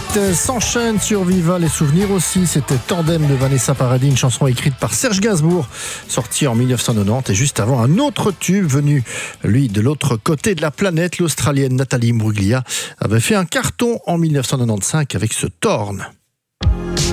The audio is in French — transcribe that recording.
hits s'enchaînent sur Viva, les souvenirs aussi. C'était Tandem de Vanessa Paradis, une chanson écrite par Serge Gainsbourg, sortie en 1990. Et juste avant, un autre tube venu, lui, de l'autre côté de la planète. L'Australienne Nathalie Imbruglia avait fait un carton en 1995 avec ce Torn.